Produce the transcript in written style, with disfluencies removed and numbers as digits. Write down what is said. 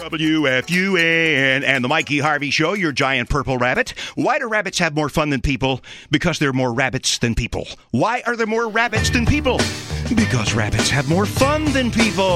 WFUN and the Mikey Harvey Show, your giant purple rabbit. Why do rabbits have more fun than people? Because there are more rabbits than people. Why are there more rabbits than people? Because rabbits have more fun than people.